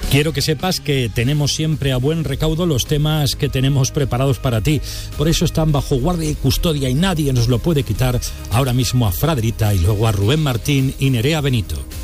Quiero que sepas que tenemos siempre a buen recaudo los temas que tenemos preparados para ti. Por eso están bajo guardia y custodia y nadie nos lo puede quitar. Ahora mismo a Fraderita y luego a Rubén Martín y Nerea Benito.